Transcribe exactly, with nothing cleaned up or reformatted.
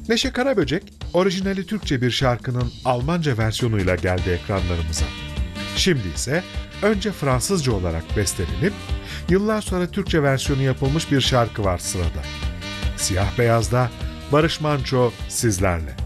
Neşe Karaböcek, orijinali Türkçe bir şarkının Almanca versiyonuyla geldi ekranlarımıza. Şimdi ise önce Fransızca olarak bestelenip, yıllar sonra Türkçe versiyonu yapılmış bir şarkı var sırada. Siyah Beyaz'da Barış Manço sizlerle.